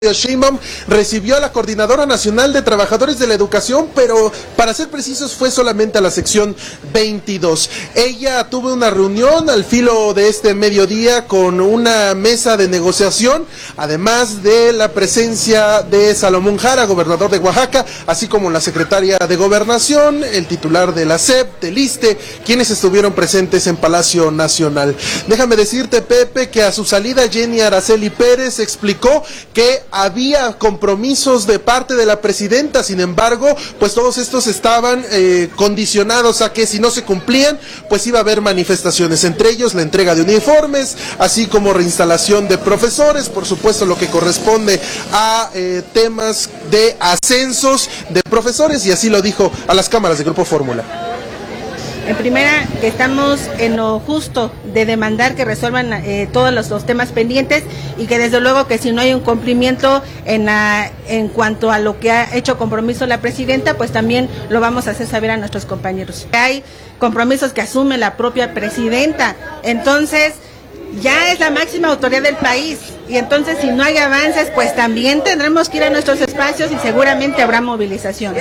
Sheinbaum recibió a la Coordinadora Nacional de Trabajadores de la Educación, pero para ser precisos fue solamente a la sección 22. Ella tuvo una reunión al filo de este mediodía con una mesa de negociación, además de la presencia de Salomón Jara, gobernador de Oaxaca, así como la secretaria de Gobernación, el titular de la SEP, del ISSSTE, quienes estuvieron presentes en Palacio Nacional. Déjame decirte, Pepe, que a su salida Jenny Araceli Pérez explicó que había compromisos de parte de la presidenta, sin embargo, pues todos estos estaban condicionados a que si no se cumplían, pues iba a haber manifestaciones, entre ellos la entrega de uniformes, así como reinstalación de profesores, por supuesto lo que corresponde a temas de ascensos de profesores, y así lo dijo a las cámaras de Grupo Fórmula. En primera, que estamos en lo justo de demandar que resuelvan todos los temas pendientes, y que desde luego que si no hay un cumplimiento en cuanto a lo que ha hecho compromiso la presidenta, pues también lo vamos a hacer saber a nuestros compañeros. Hay compromisos que asume la propia presidenta, entonces ya es la máxima autoridad del país, y entonces si no hay avances, pues también tendremos que ir a nuestros espacios y seguramente habrá movilización.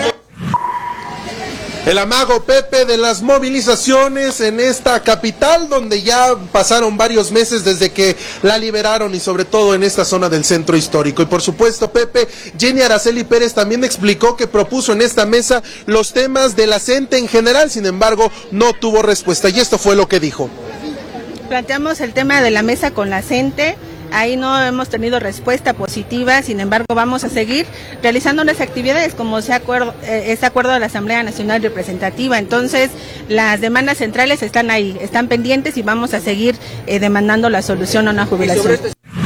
El amago, Pepe, de las movilizaciones en esta capital, donde ya pasaron varios meses desde que la liberaron, y sobre todo en esta zona del centro histórico. Y por supuesto, Pepe, Jenny Araceli Pérez también explicó que propuso en esta mesa los temas de la CENTE en general, sin embargo, no tuvo respuesta, y esto fue lo que dijo. Planteamos el tema de la mesa con la CENTE. Ahí no hemos tenido respuesta positiva, sin embargo vamos a seguir realizando las actividades como es acuerdo de la Asamblea Nacional Representativa. Entonces las demandas centrales están ahí, están pendientes, y vamos a seguir demandando la solución a una jubilación.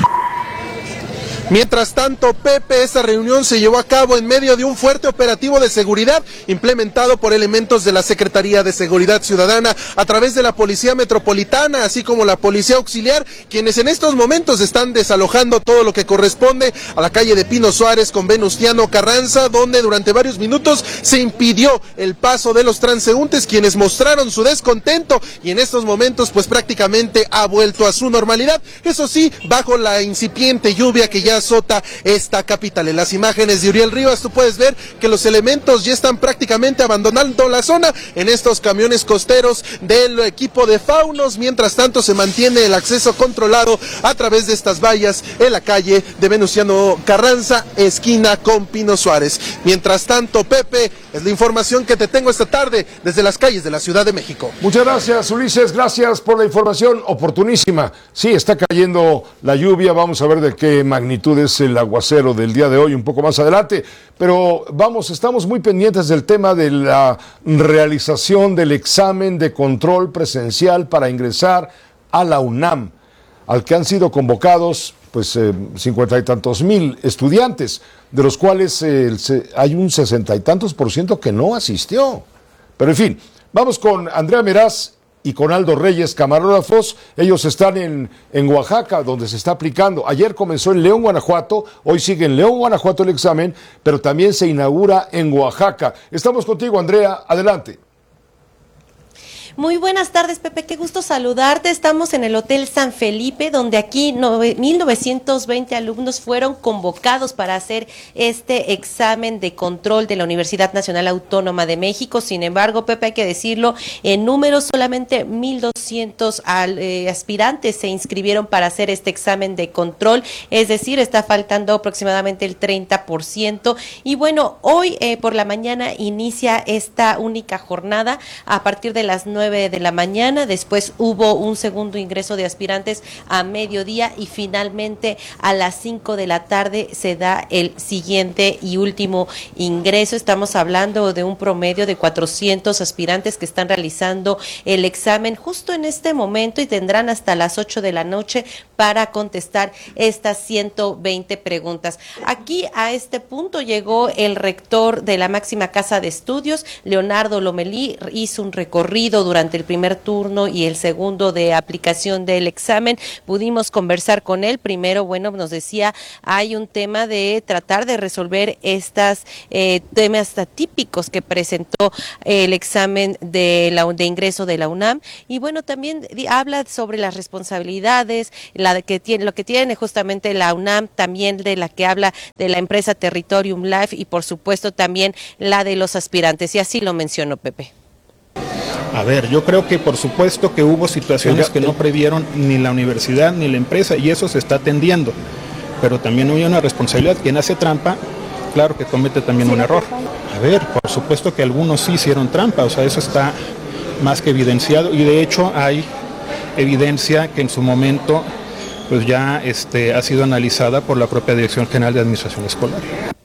Mientras tanto, Pepe, esta reunión se llevó a cabo en medio de un fuerte operativo de seguridad implementado por elementos de la Secretaría de Seguridad Ciudadana a través de la Policía Metropolitana, así como la Policía Auxiliar, quienes en estos momentos están desalojando todo lo que corresponde a la calle de Pino Suárez con Venustiano Carranza, donde durante varios minutos se impidió el paso de los transeúntes, quienes mostraron su descontento, y en estos momentos pues prácticamente ha vuelto a su normalidad, eso sí, bajo la incipiente lluvia que ya azota esta capital. En las imágenes de Uriel Rivas tú puedes ver que los elementos ya están prácticamente abandonando la zona en estos camiones costeros del equipo de Faunos. Mientras tanto se mantiene el acceso controlado a través de estas vallas en la calle de Venustiano Carranza, esquina con Pino Suárez. Mientras tanto, Pepe, es la información que te tengo esta tarde desde las calles de la Ciudad de México. Muchas gracias, Ulises, gracias por la información oportunísima. Sí, está cayendo la lluvia, vamos a ver de qué magnitud es el aguacero del día de hoy un poco más adelante, pero estamos muy pendientes del tema de la realización del examen de control presencial para ingresar a la UNAM, al que han sido convocados pues 50 y tantos mil estudiantes, de los cuales hay un 60 y tantos % que no asistió. Pero en fin, vamos con Andrea Meraz y con Aldo Reyes, camarógrafos. Ellos están en Oaxaca, donde se está aplicando. Ayer comenzó en León, Guanajuato, hoy sigue en León, Guanajuato el examen, pero también se inaugura en Oaxaca. Estamos contigo, Andrea, adelante. Muy buenas tardes, Pepe, qué gusto saludarte. Estamos en el Hotel San Felipe, donde aquí 1,920 alumnos fueron convocados para hacer este examen de control de la Universidad Nacional Autónoma de México. Sin embargo, Pepe, hay que decirlo, en números solamente 1,200 aspirantes se inscribieron para hacer este examen de control, es decir, está faltando aproximadamente el 30%. Y bueno, hoy por la mañana inicia esta única jornada a partir de las 9 de la mañana, después hubo un segundo ingreso de aspirantes a mediodía, y finalmente a las 5 de la tarde se da el siguiente y último ingreso. Estamos hablando de un promedio de 400 aspirantes que están realizando el examen justo en este momento, y tendrán hasta las 8 de la noche para contestar estas 120 preguntas. Aquí a este punto llegó el rector de la máxima casa de estudios, Leonardo Lomelí, hizo un recorrido durante el primer turno y el segundo de aplicación del examen. Pudimos conversar con él. Primero, bueno, nos decía, hay un tema de tratar de resolver estas temas atípicos que presentó el examen de ingreso de la UNAM. Y bueno, también habla sobre las responsabilidades, lo que tiene justamente la UNAM, también de la que habla de la empresa Territorium Life y por supuesto también la de los aspirantes, y así lo mencionó Pepe. A ver, yo creo que por supuesto que hubo situaciones que no previeron ni la universidad ni la empresa, y eso se está atendiendo, pero también hay una responsabilidad. Quien hace trampa, claro que comete también un error. A ver, por supuesto que algunos sí hicieron trampa, o sea, eso está más que evidenciado, y de hecho hay evidencia que en su momento pues ya ha sido analizada por la propia Dirección General de Administración Escolar.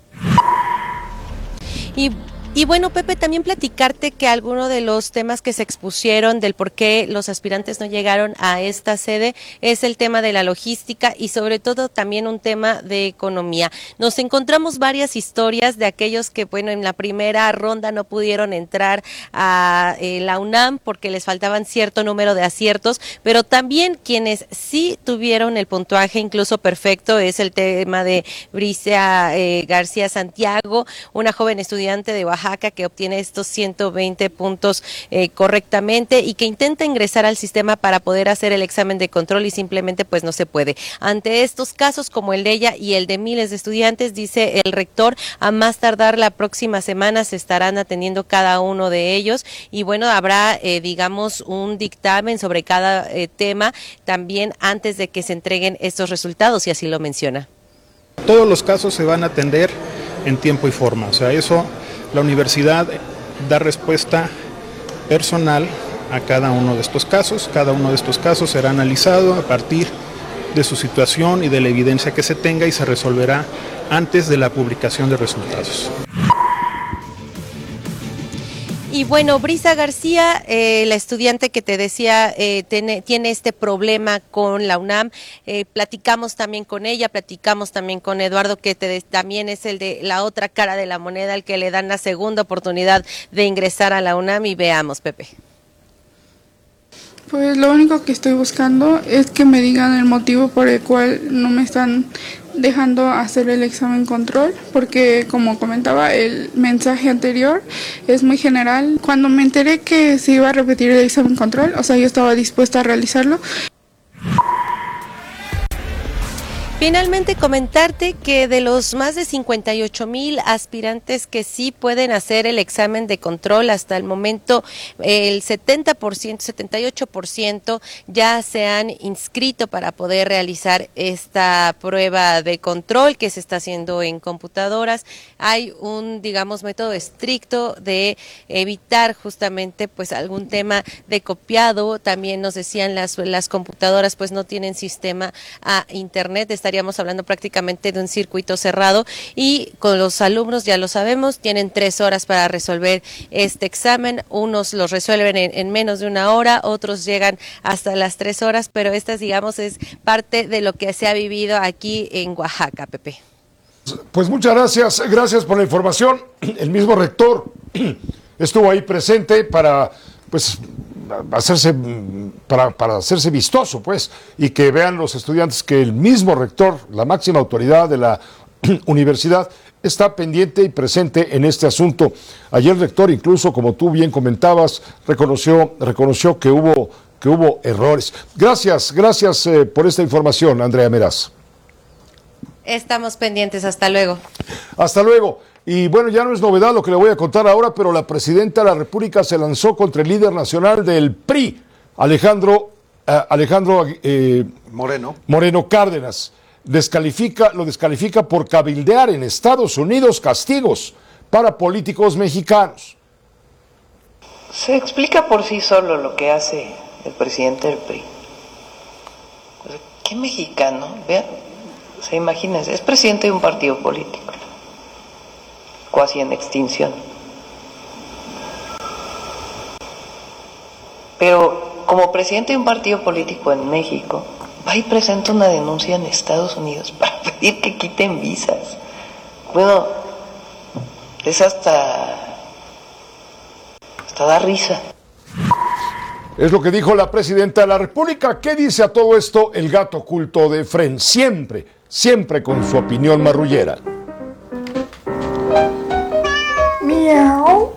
Y bueno, Pepe, también platicarte que alguno de los temas que se expusieron del por qué los aspirantes no llegaron a esta sede es el tema de la logística y sobre todo también un tema de economía. Nos encontramos varias historias de aquellos que, bueno, en la primera ronda no pudieron entrar a la UNAM porque les faltaban cierto número de aciertos, pero también quienes sí tuvieron el puntaje incluso perfecto. Es el tema de Bricia García Santiago, una joven estudiante de Oaxaca que obtiene estos 120 puntos correctamente y que intenta ingresar al sistema para poder hacer el examen de control y simplemente pues no se puede. Ante estos casos como el de ella y el de miles de estudiantes, dice el rector, a más tardar la próxima semana se estarán atendiendo cada uno de ellos y bueno, habrá digamos un dictamen sobre cada tema también antes de que se entreguen estos resultados, y así lo menciona. Todos los casos se van a atender en tiempo y forma, o sea, eso la universidad da respuesta personal a cada uno de estos casos. Cada uno de estos casos será analizado a partir de su situación y de la evidencia que se tenga y se resolverá antes de la publicación de resultados. Y bueno, Brisa García, la estudiante que te decía, tiene este problema con la UNAM. Platicamos también con ella, platicamos también con Eduardo, que también es el de la otra cara de la moneda, al que le dan la segunda oportunidad de ingresar a la UNAM. Y veamos, Pepe. Pues lo único que estoy buscando es que me digan el motivo por el cual no me están dejando hacer el examen control, porque como comentaba, el mensaje anterior es muy general. Cuando me enteré que se iba a repetir el examen control, o sea, yo estaba dispuesta a realizarlo. Finalmente comentarte que de los más de 58,000 aspirantes que sí pueden hacer el examen de control, hasta el momento el 70%, 78% ya se han inscrito para poder realizar esta prueba de control que se está haciendo en computadoras. Hay un, digamos, método estricto de evitar justamente pues algún tema de copiado. También nos decían las computadoras pues no tienen sistema a internet. Estaríamos hablando prácticamente de un circuito cerrado y con los alumnos, ya lo sabemos, tienen 3 horas para resolver este examen. Unos los resuelven en menos de 1 hora, otros llegan hasta las 3 horas, pero esta, digamos, es parte de lo que se ha vivido aquí en Oaxaca, Pepe. Pues muchas gracias por la información. El mismo rector estuvo ahí presente para pues para hacerse vistoso, pues, y que vean los estudiantes que el mismo rector, la máxima autoridad de la universidad, está pendiente y presente en este asunto. Ayer el rector, incluso, como tú bien comentabas, reconoció que hubo errores. Gracias por esta información, Andrea Meraz. Estamos pendientes, hasta luego. Hasta luego. Y bueno, ya no es novedad lo que le voy a contar ahora, pero la presidenta de la República se lanzó contra el líder nacional del PRI, Alejandro Moreno Cárdenas. Lo descalifica por cabildear en Estados Unidos castigos para políticos mexicanos. Se explica por sí solo lo que hace el presidente del PRI. ¿Qué mexicano? Vean, imagínense, es presidente de un partido político, casi en extinción. Pero como presidente de un partido político en México, va y presenta una denuncia en Estados Unidos para pedir que quiten visas. Bueno, es hasta da risa. Es lo que dijo la presidenta de la República. ¿Qué dice a todo esto el gato oculto de Fren? Siempre con su opinión marrullera. Miau.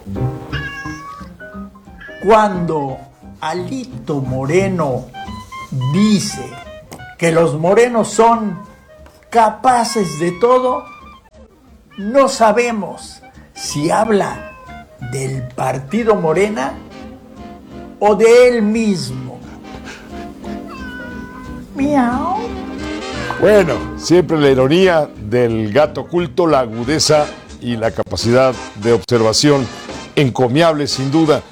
Cuando Alito Moreno dice que los morenos son capaces de todo, no sabemos si habla del partido Morena o de él mismo. Miau. Bueno, siempre la ironía del gato oculto, la agudeza y la capacidad de observación encomiable, sin duda.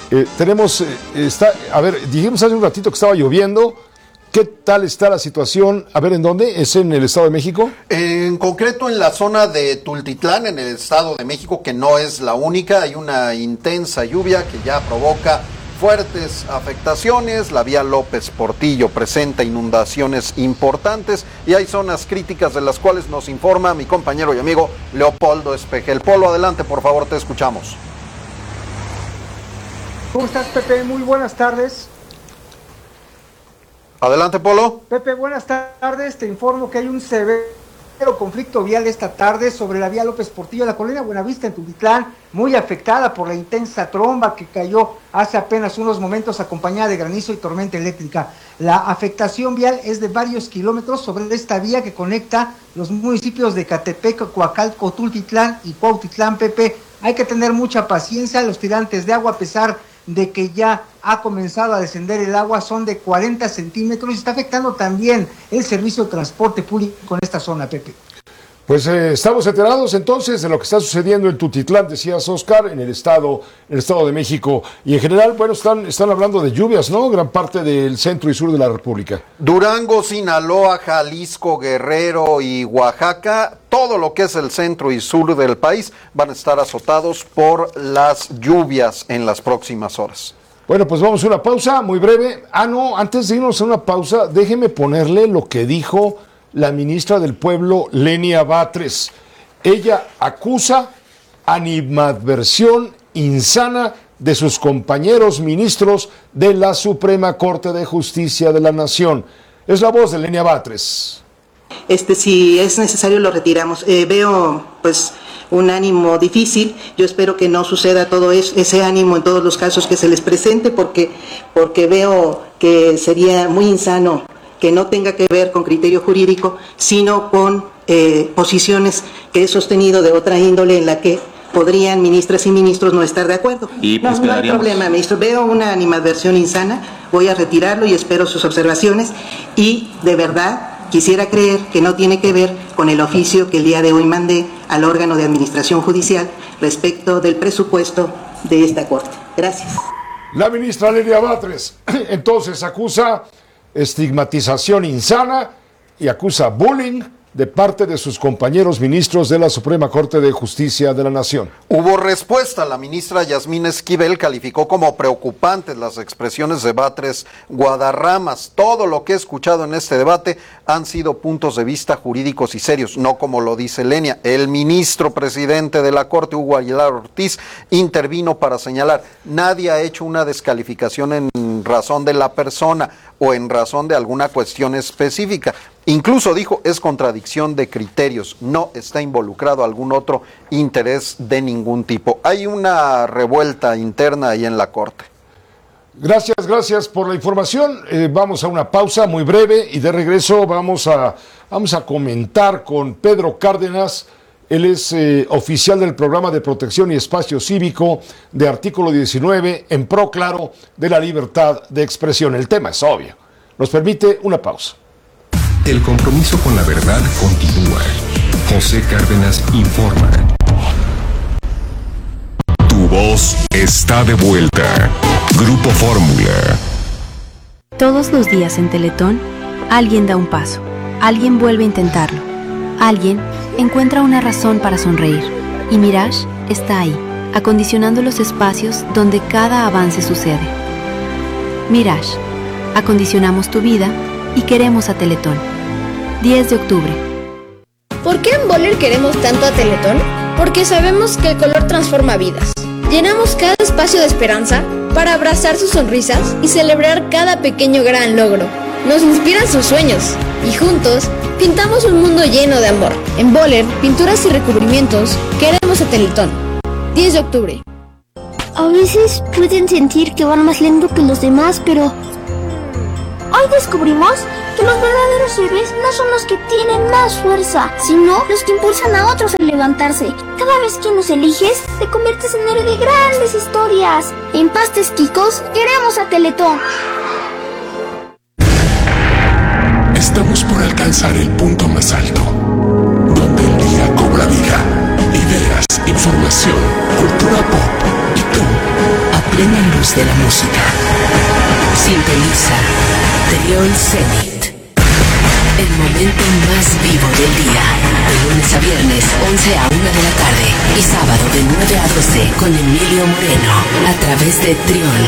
Dijimos hace un ratito que estaba lloviendo. ¿Qué tal está la situación? A ver, ¿en dónde? ¿Es en el Estado de México? En concreto en la zona de Tultitlán, en el Estado de México, que no es la única. Hay una intensa lluvia que ya provoca fuertes afectaciones. La vía López Portillo presenta inundaciones importantes y hay zonas críticas de las cuales nos informa mi compañero y amigo Leopoldo Espejel. Polo, adelante, por favor, te escuchamos. ¿Cómo estás, Pepe? Muy buenas tardes. Adelante, Polo. Pepe, buenas tardes. Te informo que hay un severo conflicto vial esta tarde sobre la vía López Portillo, la colonia Buenavista en Tultitlán, muy afectada por la intensa tromba que cayó hace apenas unos momentos acompañada de granizo y tormenta eléctrica. La afectación vial es de varios kilómetros sobre esta vía que conecta los municipios de Catepec, Coacalco, Tultitlán y Cuautitlán, Pepe. Hay que tener mucha paciencia. Los tirantes de agua, a pesar de que ya ha comenzado a descender el agua, son de 40 centímetros y está afectando también el servicio de transporte público en esta zona, Pepe. Pues estamos enterados entonces de lo que está sucediendo en Tultitlán, decías, Oscar, en el Estado de México. Y en general, bueno, están hablando de lluvias, ¿no? Gran parte del centro y sur de la República. Durango, Sinaloa, Jalisco, Guerrero y Oaxaca, todo lo que es el centro y sur del país, van a estar azotados por las lluvias en las próximas horas. Bueno, pues vamos a una pausa muy breve. Antes de irnos a una pausa, déjeme ponerle lo que dijo la ministra del Pueblo, Lenia Batres. Ella acusa animadversión insana de sus compañeros ministros de la Suprema Corte de Justicia de la Nación. Es la voz de Lenia Batres. Si es necesario lo retiramos. Veo pues un ánimo difícil. Yo espero que no suceda todo ese ánimo en todos los casos que se les presente, porque veo que sería muy insano que no tenga que ver con criterio jurídico, sino con posiciones que he sostenido de otra índole en la que podrían ministras y ministros no estar de acuerdo. Y pues no hay problema, ministro. Veo una animadversión insana, voy a retirarlo y espero sus observaciones. Y de verdad quisiera creer que no tiene que ver con el oficio que el día de hoy mandé al órgano de administración judicial respecto del presupuesto de esta Corte. Gracias. La ministra Lenia Batres entonces acusa estigmatización insana y acusa bullying de parte de sus compañeros ministros de la Suprema Corte de Justicia de la Nación. Hubo respuesta. La ministra Yasmín Esquivel calificó como preocupantes las expresiones de Batres Guadarramas. Todo lo que he escuchado en este debate han sido puntos de vista jurídicos y serios, no como lo dice Lenia. El ministro presidente de la Corte, Hugo Aguilar Ortiz, intervino para señalar: nadie ha hecho una descalificación en razón de la persona o en razón de alguna cuestión específica. Incluso dijo, es contradicción de criterios, no está involucrado algún otro interés de ningún tipo. Hay una revuelta interna ahí en la Corte. Gracias por la información. Vamos a una pausa muy breve y de regreso vamos a comentar con Pedro Cárdenas. Él es oficial del Programa de Protección y Espacio Cívico de Artículo 19, en pro, claro, de la libertad de expresión. El tema es obvio. Nos permite una pausa. El compromiso con la verdad continúa. José Cárdenas informa. Tu voz está de vuelta. Grupo Fórmula. Todos los días en Teletón, alguien da un paso, alguien vuelve a intentarlo, alguien encuentra una razón para sonreír. Y Mirage está ahí, acondicionando los espacios donde cada avance sucede. Mirage, acondicionamos tu vida y queremos a Teletón. 10 de octubre. ¿Por qué en Boller queremos tanto a Teletón? Porque sabemos que el color transforma vidas. Llenamos cada espacio de esperanza para abrazar sus sonrisas y celebrar cada pequeño gran logro. Nos inspiran sus sueños y juntos pintamos un mundo lleno de amor. En Boller, pinturas y recubrimientos, queremos a Teletón. 10 de octubre. A veces pueden sentir que van más lento que los demás, pero hoy descubrimos que los verdaderos héroes no son los que tienen más fuerza, sino los que impulsan a otros a levantarse. Cada vez que nos eliges, te conviertes en héroe de grandes historias. En Pastes Quicos, queremos a Teletón. Estamos por alcanzar el punto más alto, donde el día cobra vida, ideas, información, cultura pop y tú, a plena luz de la música. Sintoniza Trión Zenit, el momento más vivo del día, de lunes a viernes 11 a 1 de la tarde y sábado de 9 a 12 con Emilio Moreno, a través de Trión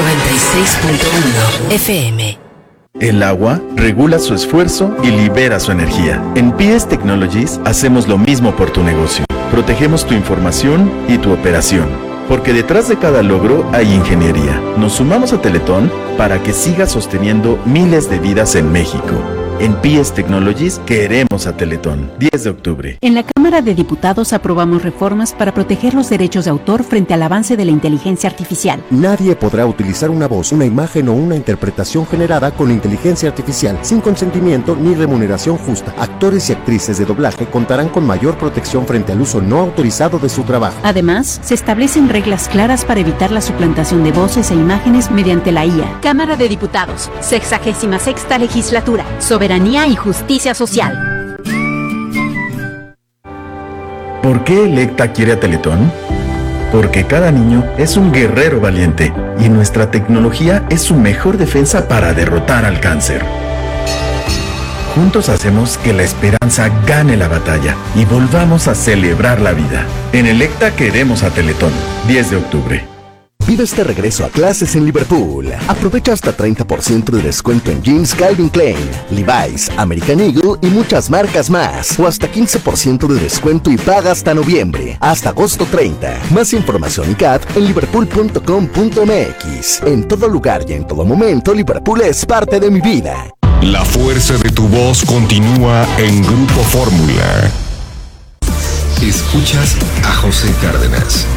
96.1 FM. El agua regula su esfuerzo y libera su energía. En PS Technologies hacemos lo mismo por tu negocio. Protegemos tu información y tu operación, porque detrás de cada logro hay ingeniería. Nos sumamos a Teletón para que siga sosteniendo miles de vidas en México. En PS Technologies queremos a Teletón. 10 de octubre. En la Cámara de Diputados aprobamos reformas para proteger los derechos de autor frente al avance de la inteligencia artificial. Nadie podrá utilizar una voz, una imagen o una interpretación generada con inteligencia artificial sin consentimiento ni remuneración justa. Actores y actrices de doblaje contarán con mayor protección frente al uso no autorizado de su trabajo. Además, se establecen reglas claras para evitar la suplantación de voces e imágenes mediante la IA. Cámara de Diputados, 66ª Legislatura. Soberanía y justicia social. ¿Por qué Electa quiere a Teletón? Porque cada niño es un guerrero valiente y nuestra tecnología es su mejor defensa para derrotar al cáncer. Juntos hacemos que la esperanza gane la batalla y volvamos a celebrar la vida. En Electa queremos a Teletón. 10 de octubre. Vive este regreso a clases en Liverpool. Aprovecha hasta 30% de descuento en jeans Calvin Klein, Levi's, American Eagle y muchas marcas más. O hasta 15% de descuento y paga hasta noviembre, hasta agosto 30. Más información y CAT en liverpool.com.mx. En todo lugar y en todo momento, Liverpool es parte de mi vida. La fuerza de tu voz continúa en Grupo Fórmula. Escuchas a José Cárdenas.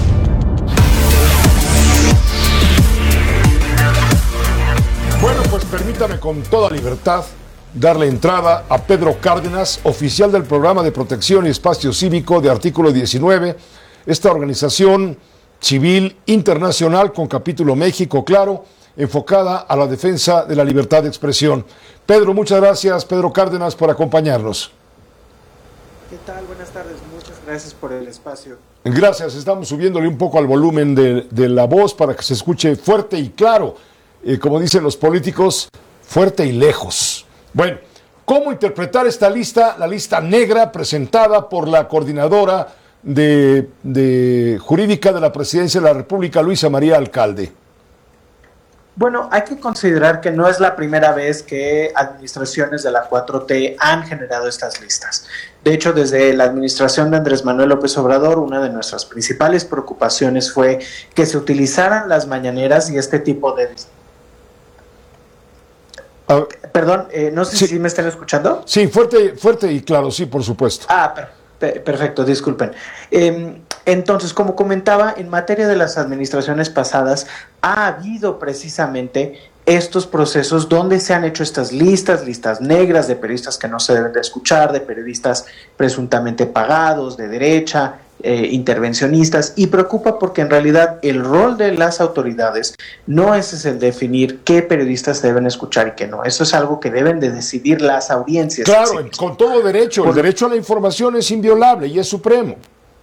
Bueno, pues permítame con toda libertad darle entrada a Pedro Cárdenas, oficial del Programa de Protección y Espacio Cívico de Artículo 19, esta organización civil internacional con capítulo México, claro, enfocada a la defensa de la libertad de expresión. Pedro, muchas gracias, Pedro Cárdenas, por acompañarnos. ¿Qué tal? Buenas tardes, muchas gracias por el espacio. Gracias, estamos subiéndole un poco al volumen de la voz para que se escuche fuerte y claro. Como dicen los políticos, fuerte y lejos. Bueno, ¿cómo interpretar esta lista, la lista negra presentada por la coordinadora de jurídica de la Presidencia de la República, Luisa María Alcalde? Bueno, hay que considerar que no es la primera vez que administraciones de la 4T han generado estas listas. De hecho, desde la administración de Andrés Manuel López Obrador, una de nuestras principales preocupaciones fue que se utilizaran las mañaneras y este tipo de... Perdón, no sé si me están escuchando. Sí, fuerte y claro, sí, por supuesto. Perfecto, disculpen. Entonces, como comentaba, en materia de las administraciones pasadas, ha habido precisamente estos procesos donde se han hecho estas listas negras de periodistas que no se deben de escuchar, de periodistas presuntamente pagados, de derecha, intervencionistas, y preocupa porque en realidad el rol de las autoridades no es el definir qué periodistas se deben escuchar y qué no. Eso es algo que deben de decidir las audiencias. Claro, con todo derecho. El derecho a la información es inviolable y es supremo.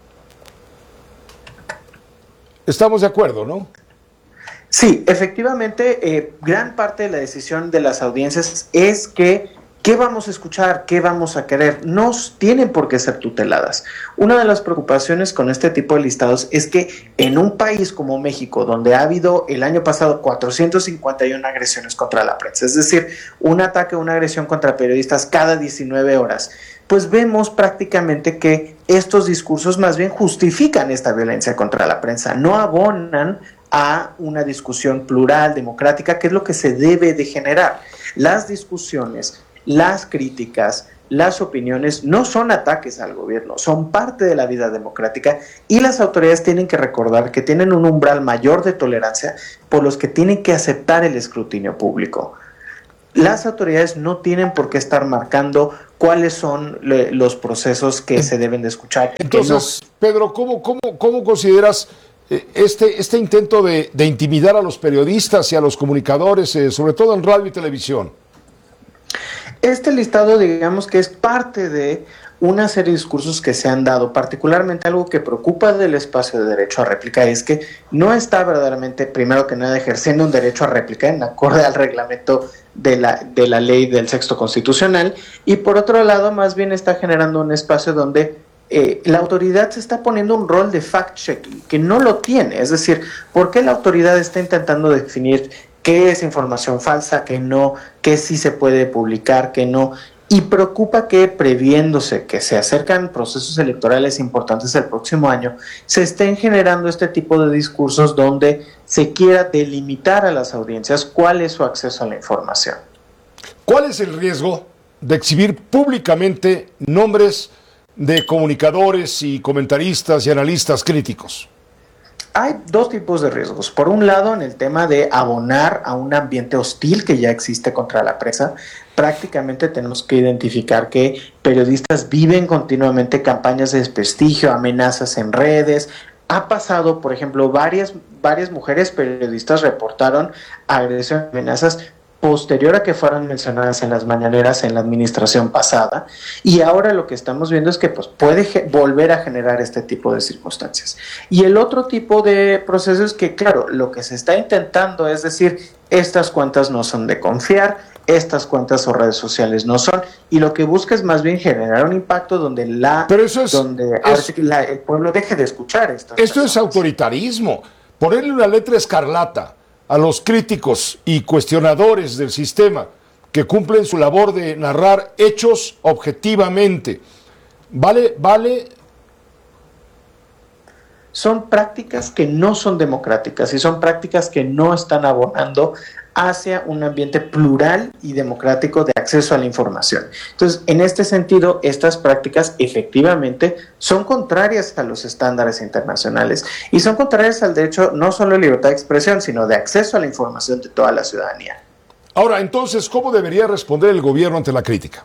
Estamos de acuerdo, ¿no? Sí, efectivamente, gran parte de la decisión de las audiencias es que ¿qué vamos a escuchar? ¿Qué vamos a querer? No tienen por qué ser tuteladas. Una de las preocupaciones con este tipo de listados es que en un país como México, donde ha habido el año pasado 451 agresiones contra la prensa, es decir, un ataque o una agresión contra periodistas cada 19 horas, pues vemos prácticamente que estos discursos más bien justifican esta violencia contra la prensa, no abonan a una discusión plural, democrática, que es lo que se debe de generar. Las discusiones, las críticas, las opiniones no son ataques al gobierno, son parte de la vida democrática, y las autoridades tienen que recordar que tienen un umbral mayor de tolerancia por los que tienen que aceptar el escrutinio público. Las autoridades no tienen por qué estar marcando cuáles son los procesos que se deben de escuchar. Entonces, Pedro, ¿cómo consideras este intento de intimidar a los periodistas y a los comunicadores, sobre todo en radio y televisión? Este listado, digamos que es parte de una serie de discursos que se han dado, particularmente algo que preocupa del espacio de derecho a réplica es que no está verdaderamente, primero que nada, ejerciendo un derecho a réplica en acorde al reglamento de la ley del Sexto Constitucional, y por otro lado más bien está generando un espacio donde la autoridad se está poniendo un rol de fact-checking que no lo tiene. Es decir, ¿por qué la autoridad está intentando definir qué es información falsa, qué no, qué sí se puede publicar, qué no? Y preocupa que, previéndose que se acercan procesos electorales importantes el próximo año, se estén generando este tipo de discursos donde se quiera delimitar a las audiencias cuál es su acceso a la información. ¿Cuál es el riesgo de exhibir públicamente nombres de comunicadores y comentaristas y analistas críticos? Hay dos tipos de riesgos. Por un lado, en el tema de abonar a un ambiente hostil que ya existe contra la prensa, prácticamente tenemos que identificar que periodistas viven continuamente campañas de desprestigio, amenazas en redes. Ha pasado, por ejemplo, varias mujeres periodistas reportaron agresiones, amenazas posterior a que fueran mencionadas en las mañaneras en la administración pasada, y ahora lo que estamos viendo es que pues, puede volver a generar este tipo de circunstancias. Y el otro tipo de proceso es que, claro, lo que se está intentando es decir, estas cuentas no son de confiar, estas cuentas o redes sociales no son, y lo que busca es más bien generar un impacto donde el pueblo deje de escuchar esto. Esto es autoritarismo, ponerle una letra escarlata a los críticos y cuestionadores del sistema que cumplen su labor de narrar hechos objetivamente. ¿Vale? Son prácticas que no son democráticas y son prácticas que no están abonando hacia un ambiente plural y democrático de acceso a la información. Entonces, en este sentido, estas prácticas efectivamente son contrarias a los estándares internacionales y son contrarias al derecho no solo de libertad de expresión, sino de acceso a la información de toda la ciudadanía. Ahora, entonces, ¿cómo debería responder el gobierno ante la crítica?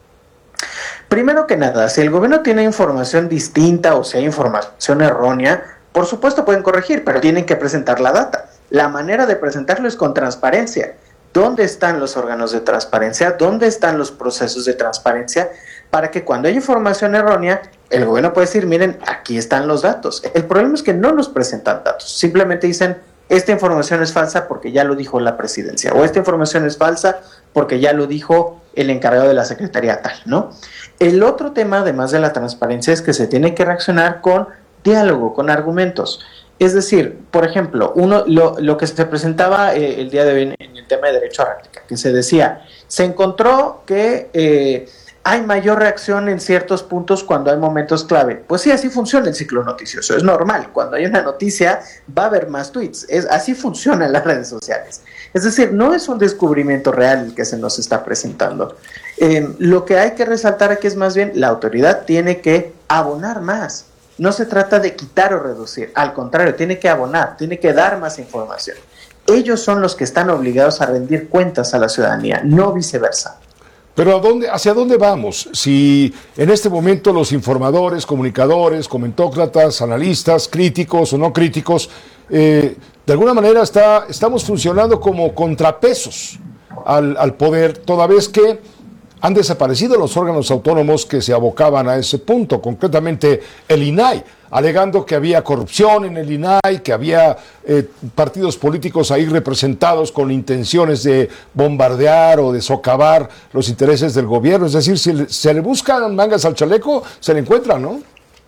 Primero que nada, si el gobierno tiene información distinta o si hay información errónea, por supuesto pueden corregir, pero tienen que presentar la data. La manera de presentarlo es con transparencia. ¿Dónde están los órganos de transparencia? ¿Dónde están los procesos de transparencia? Para que cuando hay información errónea, el gobierno puede decir, miren, aquí están los datos. El problema es que no nos presentan datos. Simplemente dicen, esta información es falsa porque ya lo dijo la presidencia. O esta información es falsa porque ya lo dijo el encargado de la secretaría tal, ¿no? El otro tema, además de la transparencia, es que se tiene que reaccionar con diálogo, con argumentos. Es decir, por ejemplo, lo que se presentaba el día de hoy en el tema de derecho a réplica, que se decía, se encontró que hay mayor reacción en ciertos puntos cuando hay momentos clave. Pues sí, así funciona el ciclo noticioso, es normal. Cuando hay una noticia va a haber más tweets, así funcionan las redes sociales. Es decir, no es un descubrimiento real el que se nos está presentando. Lo que hay que resaltar aquí es más bien, la autoridad tiene que abonar más. No se trata de quitar o reducir, al contrario, tiene que abonar, tiene que dar más información. Ellos son los que están obligados a rendir cuentas a la ciudadanía, no viceversa. Pero ¿hacia dónde vamos? Si en este momento los informadores, comunicadores, comentócratas, analistas, críticos o no críticos, de alguna manera estamos funcionando como contrapesos al poder, toda vez que han desaparecido los órganos autónomos que se abocaban a ese punto, concretamente el INAI, alegando que había corrupción en el INAI, que había partidos políticos ahí representados con intenciones de bombardear o de socavar los intereses del gobierno. Es decir, si se le buscan mangas al chaleco, se le encuentran, ¿no?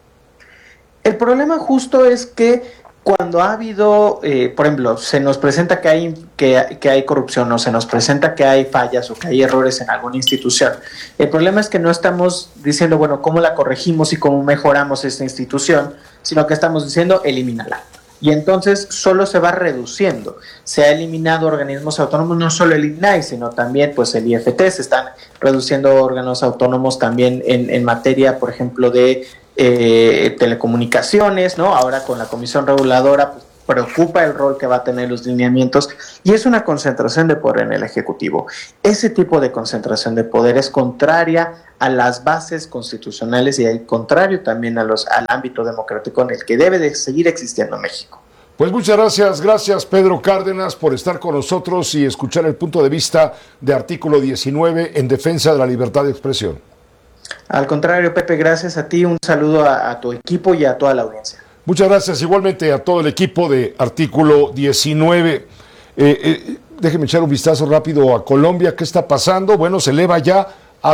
El problema justo es que cuando ha habido, por ejemplo, se nos presenta que hay corrupción o se nos presenta que hay fallas o que hay errores en alguna institución, el problema es que no estamos diciendo, bueno, cómo la corregimos y cómo mejoramos esta institución, sino que estamos diciendo, elimínala. y entonces solo se va reduciendo. Se ha eliminado organismos autónomos, no solo el INAI, sino también pues el IFT, se están reduciendo órganos autónomos también en materia, por ejemplo, de telecomunicaciones, ¿no? Ahora con la Comisión Reguladora pues, preocupa el rol que va a tener los lineamientos, y es una concentración de poder en el Ejecutivo. Ese tipo de concentración de poder es contraria a las bases constitucionales y contrario también al ámbito democrático en el que debe de seguir existiendo México. Pues muchas gracias Pedro Cárdenas por estar con nosotros y escuchar el punto de vista de Artículo 19 en defensa de la libertad de expresión. Al contrario, Pepe, gracias a ti, un saludo a tu equipo y a toda la audiencia. Muchas gracias igualmente a todo el equipo de Artículo 19. Déjenme echar un vistazo rápido a Colombia. ¿Qué está pasando? Bueno, se eleva ya a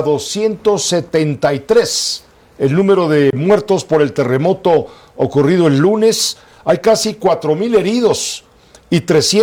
273 el número de muertos por el terremoto ocurrido el lunes. Hay casi 4,000 heridos y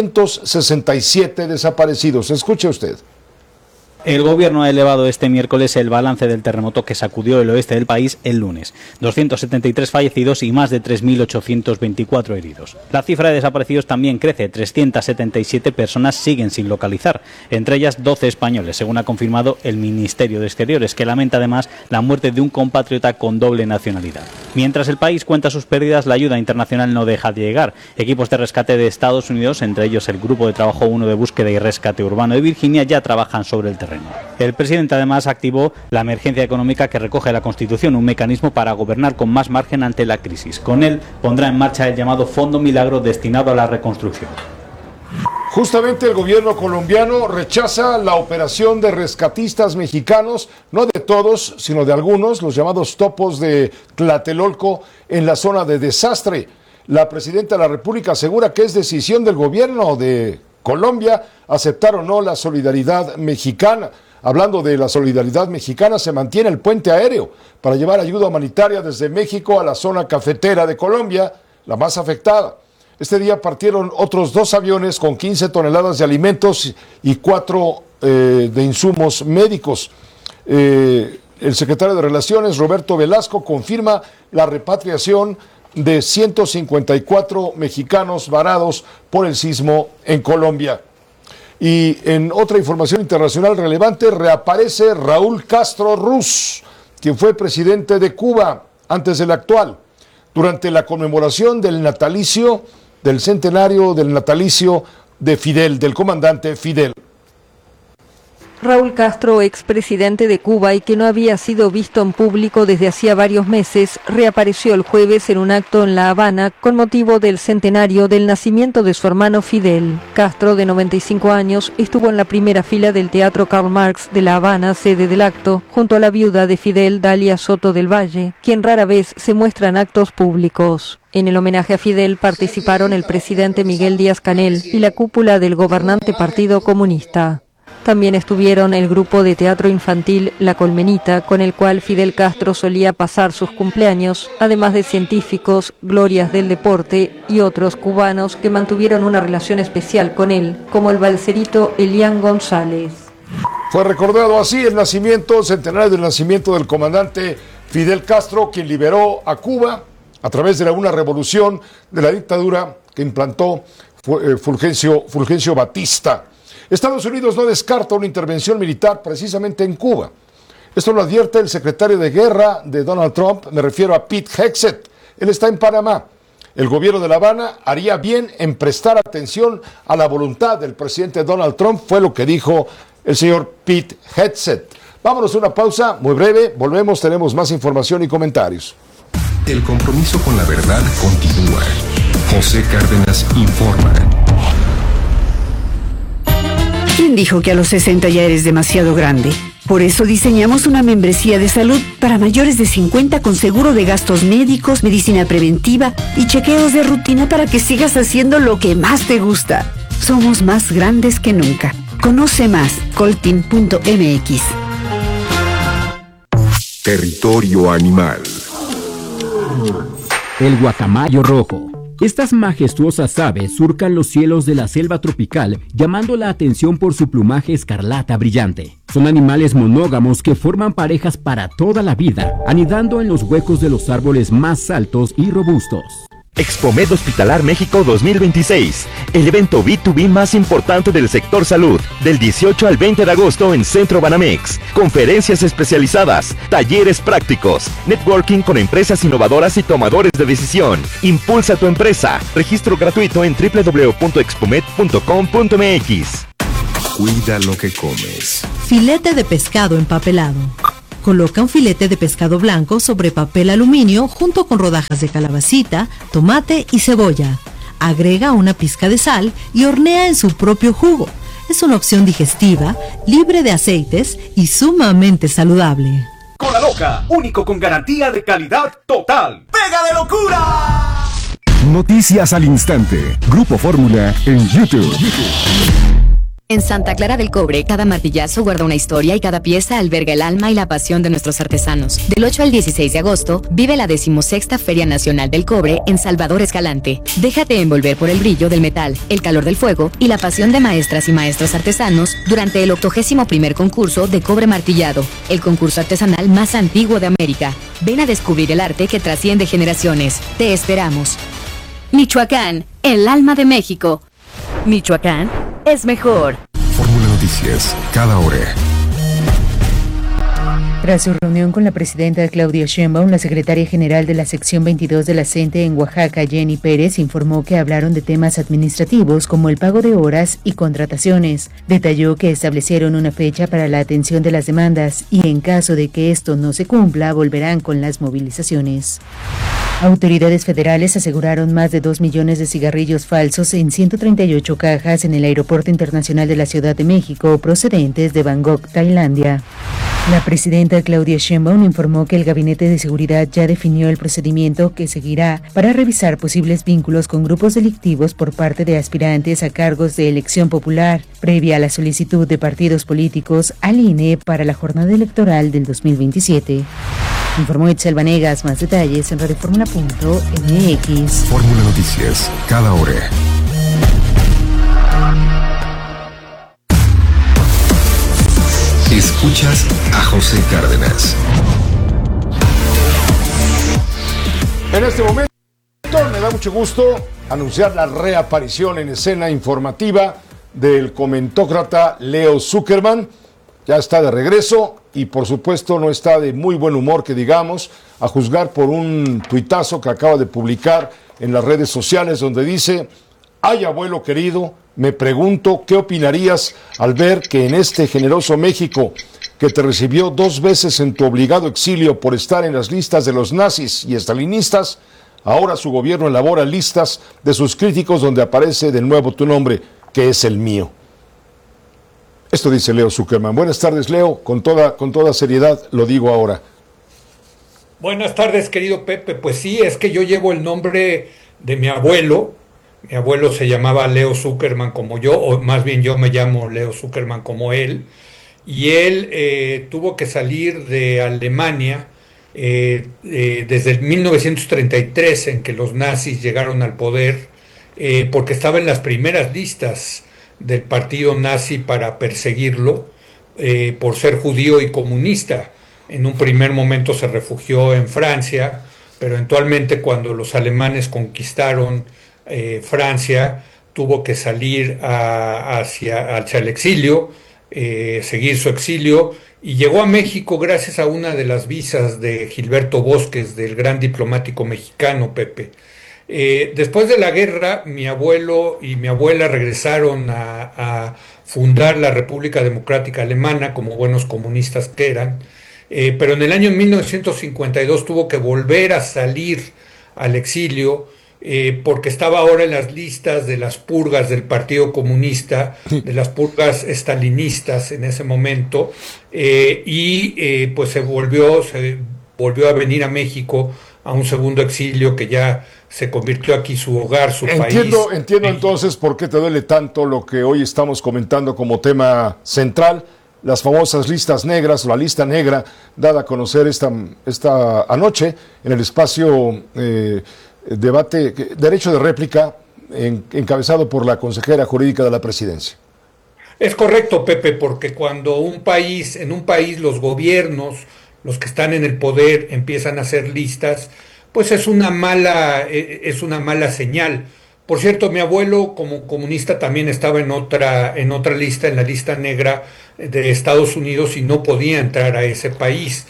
367 desaparecidos. Escuche usted. El gobierno ha elevado este miércoles el balance del terremoto que sacudió el oeste del país el lunes. 273 fallecidos y más de 3.824 heridos. La cifra de desaparecidos también crece. 377 personas siguen sin localizar, entre ellas 12 españoles, según ha confirmado el Ministerio de Exteriores, que lamenta además la muerte de un compatriota con doble nacionalidad. Mientras el país cuenta sus pérdidas, la ayuda internacional no deja de llegar. Equipos de rescate de Estados Unidos, entre ellos el Grupo de Trabajo 1 de Búsqueda y Rescate Urbano de Virginia, ya trabajan sobre el terreno. El presidente además activó la emergencia económica que recoge la Constitución, un mecanismo para gobernar con más margen ante la crisis. Con él pondrá en marcha el llamado Fondo Milagro destinado a la reconstrucción. Justamente el gobierno colombiano rechaza la operación de rescatistas mexicanos, no de todos, sino de algunos, los llamados topos de Tlatelolco en la zona de desastre. La presidenta de la República asegura que es decisión del gobierno de Colombia aceptar o no la solidaridad mexicana. Hablando de la solidaridad mexicana, se mantiene el puente aéreo para llevar ayuda humanitaria desde México a la zona cafetera de Colombia, la más afectada. Este día partieron otros 2 aviones con 15 toneladas de alimentos y 4 de insumos médicos. El secretario de Relaciones, Roberto Velasco, confirma la repatriación de 154 mexicanos varados por el sismo en Colombia. Y en otra información internacional relevante, reaparece Raúl Castro Ruz, quien fue presidente de Cuba antes del actual, durante la conmemoración del centenario del natalicio de Fidel, del comandante Fidel. Raúl Castro, expresidente de Cuba y que no había sido visto en público desde hacía varios meses, reapareció el jueves en un acto en La Habana con motivo del centenario del nacimiento de su hermano Fidel. Castro, de 95 años, estuvo en la primera fila del Teatro Karl Marx de La Habana, sede del acto, junto a la viuda de Fidel, Dalia Soto del Valle, quien rara vez se muestra en actos públicos. En el homenaje a Fidel participaron el presidente Miguel Díaz-Canel y la cúpula del gobernante Partido Comunista. También estuvieron el grupo de teatro infantil La Colmenita, con el cual Fidel Castro solía pasar sus cumpleaños, además de científicos, glorias del deporte y otros cubanos que mantuvieron una relación especial con él, como el balserito Elian González. Fue recordado así el centenario del nacimiento del comandante Fidel Castro, quien liberó a Cuba a través de una revolución de la dictadura que implantó Fulgencio Batista. Estados Unidos no descarta una intervención militar precisamente en Cuba. Esto lo advierte el secretario de Guerra de Donald Trump, me refiero a Pete Hegseth. Él está en Panamá. El gobierno de La Habana haría bien en prestar atención a la voluntad del presidente Donald Trump, fue lo que dijo el señor Pete Hegseth. Vámonos a una pausa muy breve, volvemos, tenemos más información y comentarios. El compromiso con la verdad continúa. José Cárdenas informa. ¿Quién dijo que a los 60 ya eres demasiado grande? Por eso diseñamos una membresía de salud para mayores de 50 con seguro de gastos médicos, medicina preventiva y chequeos de rutina para que sigas haciendo lo que más te gusta. Somos más grandes que nunca. Conoce más, colteam.mx. Territorio animal. El guacamayo rojo. Estas majestuosas aves surcan los cielos de la selva tropical, llamando la atención por su plumaje escarlata brillante. Son animales monógamos que forman parejas para toda la vida, anidando en los huecos de los árboles más altos y robustos. Expomed Hospitalar México 2026, el evento B2B más importante del sector salud, del 18 al 20 de agosto en Centro Banamex. Conferencias especializadas, talleres prácticos, networking con empresas innovadoras y tomadores de decisión. Impulsa tu empresa. Registro gratuito en www.expomed.com.mx. Cuida lo que comes. Filete de pescado empapelado. Coloca un filete de pescado blanco sobre papel aluminio junto con rodajas de calabacita, tomate y cebolla. Agrega una pizca de sal y hornea en su propio jugo. Es una opción digestiva, libre de aceites y sumamente saludable. Cola Loca, único con garantía de calidad total. ¡Pega de locura! Noticias al instante. Grupo Fórmula en YouTube. En Santa Clara del Cobre, cada martillazo guarda una historia y cada pieza alberga el alma y la pasión de nuestros artesanos. Del 8 al 16 de agosto, vive la 16ª Feria Nacional del Cobre en Salvador Escalante. Déjate envolver por el brillo del metal, el calor del fuego y la pasión de maestras y maestros artesanos durante el 81º concurso de cobre martillado, el concurso artesanal más antiguo de América. Ven a descubrir el arte que trasciende generaciones. Te esperamos. Michoacán, el alma de México. Michoacán es mejor. Fórmula Noticias, cada hora. Tras su reunión con la presidenta Claudia Sheinbaum, la secretaria general de la sección 22 de la CENTE en Oaxaca, Jenny Pérez, informó que hablaron de temas administrativos como el pago de horas y contrataciones. Detalló que establecieron una fecha para la atención de las demandas y en caso de que esto no se cumpla, volverán con las movilizaciones. Autoridades federales aseguraron más de 2 millones de cigarrillos falsos en 138 cajas en el Aeropuerto Internacional de la Ciudad de México, procedentes de Bangkok, Tailandia. La presidenta Claudia Sheinbaum informó que el Gabinete de Seguridad ya definió el procedimiento que seguirá para revisar posibles vínculos con grupos delictivos por parte de aspirantes a cargos de elección popular, previa a la solicitud de partidos políticos al INE para la jornada electoral del 2027. Informó Itzel Vanegas. Más detalles en radioformula.mx. Fórmula Noticias, cada hora. Escuchas a José Cárdenas. En este momento me da mucho gusto anunciar la reaparición en escena informativa del comentócrata Leo Zuckerman. Ya está de regreso y por supuesto no está de muy buen humor, que digamos, a juzgar por un tuitazo que acaba de publicar en las redes sociales donde dice: ay, abuelo querido, me pregunto qué opinarías al ver que en este generoso México, que te recibió 2 veces en tu obligado exilio por estar en las listas de los nazis y estalinistas, ahora su gobierno elabora listas de sus críticos donde aparece de nuevo tu nombre, que es el mío. Esto dice Leo Zuckerman. Buenas tardes, Leo. Con toda seriedad lo digo ahora. Buenas tardes, querido Pepe. Pues sí, es que yo llevo el nombre de mi abuelo. Mi abuelo se llamaba Leo Zuckerman como yo, o más bien yo me llamo Leo Zuckerman como él. Y él tuvo que salir de Alemania desde el 1933, en que los nazis llegaron al poder, porque estaba en las primeras listas del partido nazi para perseguirlo por ser judío y comunista. En un primer momento se refugió en Francia, pero eventualmente cuando los alemanes conquistaron Francia, tuvo que salir hacia el exilio, seguir su exilio, y llegó a México gracias a una de las visas de Gilberto Bosques, del gran diplomático mexicano, Pepe. Después de la guerra, mi abuelo y mi abuela regresaron a fundar la República Democrática Alemana, como buenos comunistas que eran, pero en el año 1952 tuvo que volver a salir al exilio, porque estaba ahora en las listas de las purgas del Partido Comunista, de las purgas estalinistas en ese momento, pues se volvió a venir a México a un segundo exilio que ya se convirtió aquí su hogar, su país. Entiendo entonces por qué te duele tanto lo que hoy estamos comentando como tema central, las famosas listas negras, o la lista negra, dada a conocer esta anoche en el espacio debate, derecho de réplica, encabezado por la consejera jurídica de la presidencia. Es correcto, Pepe, porque cuando en un país los gobiernos, los que están en el poder, empiezan a hacer listas, pues es una mala señal. Por cierto, mi abuelo como comunista también estaba en otra lista, en la lista negra de Estados Unidos, y no podía entrar a ese país.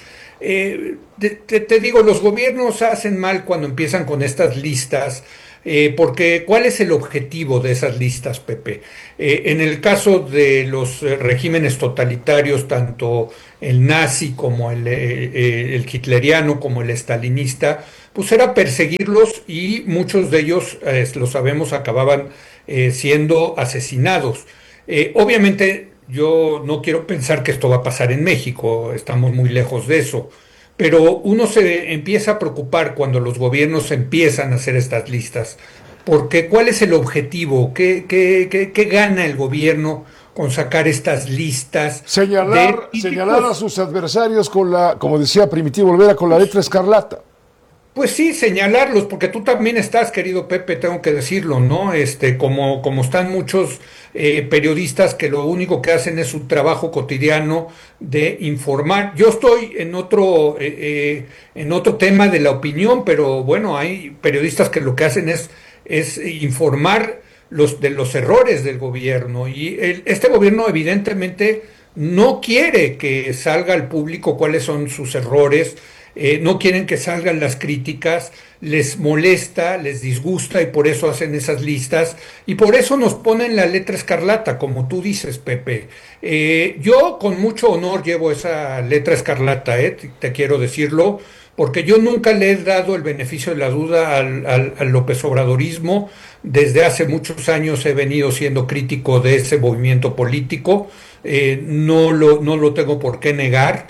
Te digo, los gobiernos hacen mal cuando empiezan con estas listas, porque ¿cuál es el objetivo de esas listas, Pepe? En el caso de los regímenes totalitarios, tanto el nazi como el hitleriano, como el stalinista, pues era perseguirlos, y muchos de ellos, lo sabemos, acababan siendo asesinados. Obviamente yo no quiero pensar que esto va a pasar en México, estamos muy lejos de eso, pero uno se empieza a preocupar cuando los gobiernos empiezan a hacer estas listas, porque ¿cuál es el objetivo? ¿Qué gana el gobierno con sacar estas listas? Señalar a sus adversarios como decía Primitivo Olvera, con la letra escarlata. Pues sí, señalarlos, porque tú también estás, querido Pepe, tengo que decirlo, ¿no? Como están muchos periodistas que lo único que hacen es su trabajo cotidiano de informar. Yo estoy en otro tema de la opinión, pero bueno, hay periodistas que lo que hacen es informar de los errores del gobierno, y este gobierno evidentemente no quiere que salga al público cuáles son sus errores. No quieren que salgan las críticas, les molesta, les disgusta, y por eso hacen esas listas, y por eso nos ponen la letra escarlata, como tú dices, Pepe. Yo con mucho honor llevo esa letra escarlata, te quiero decirlo, porque yo nunca le he dado el beneficio de la duda al López Obradorismo. Desde hace muchos años he venido siendo crítico de ese movimiento político. No lo tengo por qué negar,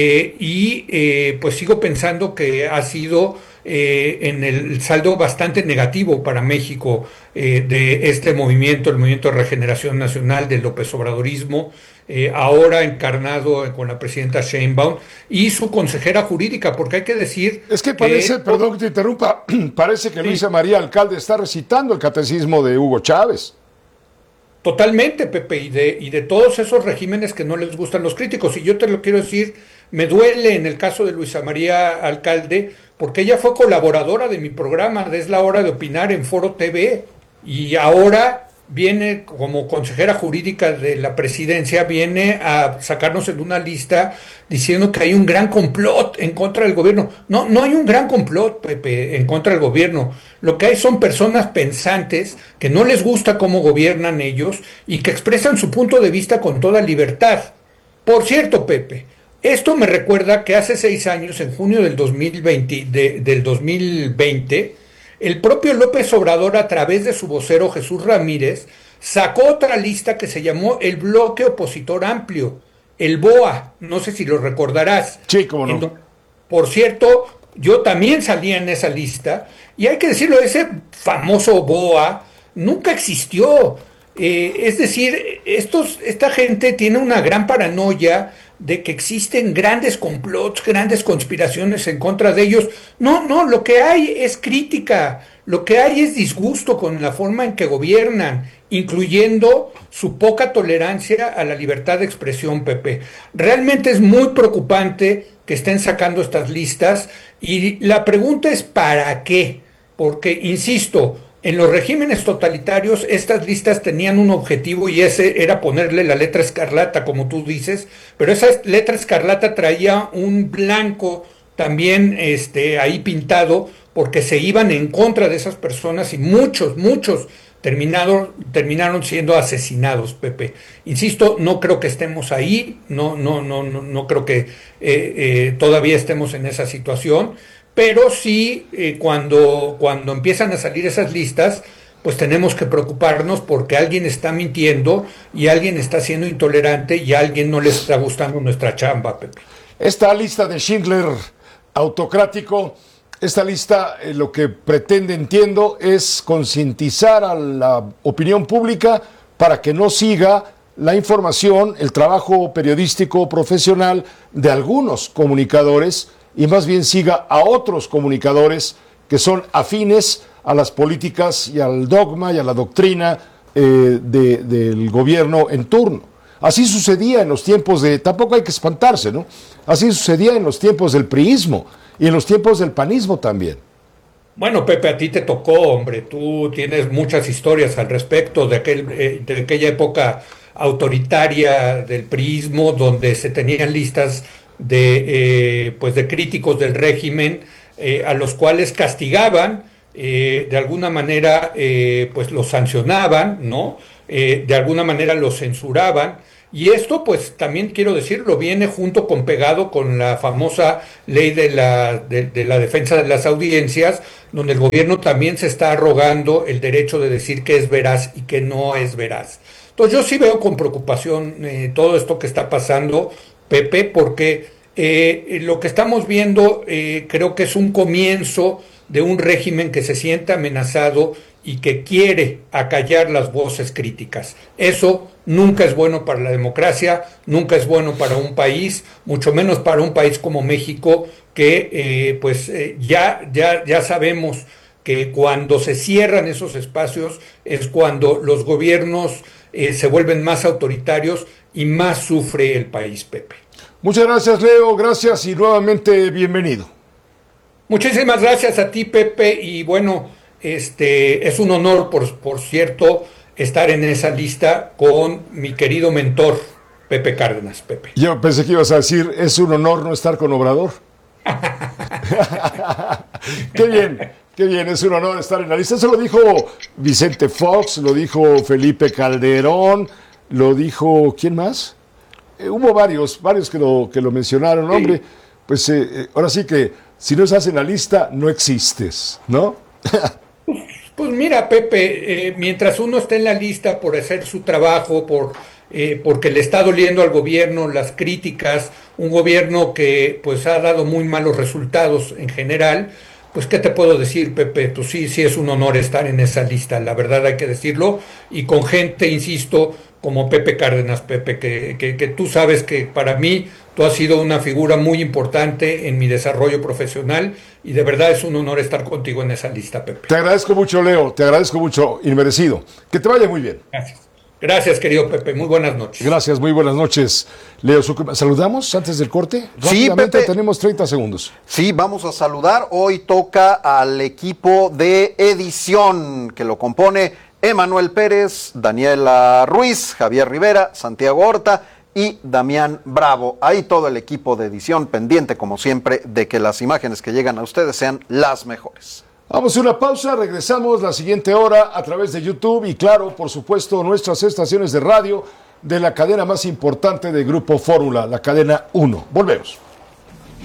pues sigo pensando que ha sido en el saldo bastante negativo para México de este movimiento, el Movimiento de Regeneración Nacional del López Obradorismo, ahora encarnado con la presidenta Sheinbaum y su consejera jurídica, porque hay que decir... Es que parece, perdón que te interrumpa, parece que Luisa María Alcalde está recitando el catecismo de Hugo Chávez. Totalmente, Pepe, y de todos esos regímenes que no les gustan los críticos. Y yo te lo quiero decir, me duele en el caso de Luisa María Alcalde, porque ella fue colaboradora de mi programa de Es la Hora de Opinar en Foro TV, y ahora viene como consejera jurídica de la presidencia, viene a sacarnos en una lista diciendo que hay un gran complot en contra del gobierno. No hay un gran complot, Pepe, en contra del gobierno. Lo que hay son personas pensantes que no les gusta cómo gobiernan ellos y que expresan su punto de vista con toda libertad. Por cierto, Pepe, esto me recuerda que hace 6 años, en junio del 2020, el propio López Obrador, a través de su vocero Jesús Ramírez, sacó otra lista que se llamó el Bloque Opositor Amplio, el BOA, no sé si lo recordarás. Sí, cómo no. Por cierto, yo también salía en esa lista, y hay que decirlo, ese famoso BOA nunca existió. Es decir, esta gente tiene una gran paranoia de que existen grandes complots, grandes conspiraciones en contra de ellos. No, lo que hay es crítica, lo que hay es disgusto con la forma en que gobiernan, incluyendo su poca tolerancia a la libertad de expresión, Pepe. Realmente es muy preocupante que estén sacando estas listas, y la pregunta es ¿para qué? Porque, insisto, en los regímenes totalitarios estas listas tenían un objetivo, y ese era ponerle la letra escarlata, como tú dices, pero esa letra escarlata traía un blanco también ahí pintado, porque se iban en contra de esas personas, y muchos terminaron siendo asesinados, Pepe. Insisto, no creo que estemos ahí, no creo que todavía estemos en esa situación. Pero sí, cuando empiezan a salir esas listas, pues tenemos que preocuparnos, porque alguien está mintiendo y alguien está siendo intolerante y a alguien no le está gustando nuestra chamba, Pepe. Esta lista de Schindler autocrático, esta lista lo que pretende, entiendo, es concientizar a la opinión pública para que no siga la información, el trabajo periodístico profesional de algunos comunicadores, y más bien siga a otros comunicadores que son afines a las políticas y al dogma y a la doctrina del gobierno en turno. Así sucedía en los tiempos tampoco hay que espantarse, ¿no? Así sucedía en los tiempos del priismo y en los tiempos del panismo también. Bueno, Pepe, a ti te tocó, hombre, tú tienes muchas historias al respecto de aquella época autoritaria del priismo, donde se tenían listas de críticos del régimen, a los cuales castigaban, de alguna manera, pues los sancionaban, ¿no? De alguna manera los censuraban. Y esto, pues también quiero decirlo, viene pegado con la famosa ley de la defensa de las audiencias, donde el gobierno también se está arrogando el derecho de decir que es veraz y que no es veraz. Entonces yo sí veo con preocupación todo esto que está pasando, Pepe, porque lo que estamos viendo creo que es un comienzo de un régimen que se siente amenazado y que quiere acallar las voces críticas. Eso nunca es bueno para la democracia, nunca es bueno para un país, mucho menos para un país como México, que ya sabemos que cuando se cierran esos espacios es cuando los gobiernos se vuelven más autoritarios y más sufre el país, Pepe. Muchas gracias, Leo, gracias y nuevamente bienvenido. Muchísimas gracias a ti, Pepe, y bueno, es un honor, por cierto, estar en esa lista con mi querido mentor, Pepe Cárdenas, Pepe. Yo pensé que ibas a decir, es un honor no estar con Obrador. Qué bien, es un honor estar en la lista. Eso lo dijo Vicente Fox, lo dijo Felipe Calderón, lo dijo, ¿quién más? Hubo varios que lo mencionaron, sí. Hombre, pues ahora sí que si no estás en la lista, no existes, ¿no? Pues mira, Pepe, mientras uno esté en la lista por hacer su trabajo, porque le está doliendo al gobierno las críticas, un gobierno que pues ha dado muy malos resultados en general, pues ¿qué te puedo decir, Pepe? Pues sí es un honor estar en esa lista, la verdad hay que decirlo, y con gente, insisto, como Pepe Cárdenas, Pepe, que tú sabes que para mí tú has sido una figura muy importante en mi desarrollo profesional y de verdad es un honor estar contigo en esa lista, Pepe. Te agradezco mucho, Leo, te agradezco mucho, inmerecido. Que te vaya muy bien. Gracias, querido Pepe, muy buenas noches. Gracias, muy buenas noches, Leo Zuckerman. ¿Saludamos antes del corte? Sí, Pepe. Tenemos 30 segundos. Sí, vamos a saludar. Hoy toca al equipo de edición que lo compone Emanuel Pérez, Daniela Ruiz, Javier Rivera, Santiago Horta y Damián Bravo. Ahí todo el equipo de edición pendiente, como siempre, de que las imágenes que llegan a ustedes sean las mejores. Vamos a una pausa, regresamos la siguiente hora a través de YouTube y claro, por supuesto, nuestras estaciones de radio de la cadena más importante de Grupo Fórmula, la cadena 1. Volvemos.